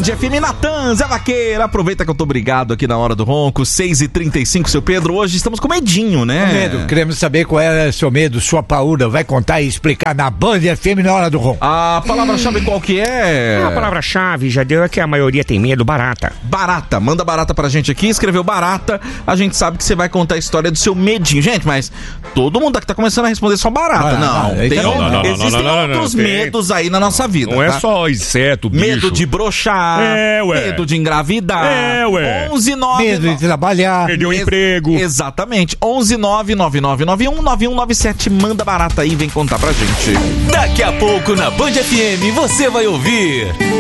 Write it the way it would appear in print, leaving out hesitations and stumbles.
FM, Natan, Zé Vaqueira. Aproveita que eu tô obrigado aqui na Hora do Ronco, 6h35, seu Pedro. Hoje estamos com medinho, né? Com medo, queremos saber qual é seu medo, sua paúda. Vai contar e explicar na Band FM na Hora do Ronco. A palavra-chave qual que é? A palavra-chave já deu, é que a maioria tem medo, barata. Barata, manda barata pra gente aqui, escreveu barata, a gente sabe que você vai contar a história do seu medinho. Gente, mas todo mundo aqui tá começando a responder só barata. Existem outros medos aí na nossa vida. Não é só inseto, bicho. Medo de broxar, medo de engravidar. 11-9... Medo de trabalhar. Perder o emprego. Exatamente. 11-99991-9197. Manda barata aí e vem contar pra gente. Daqui a pouco na Band FM você vai ouvir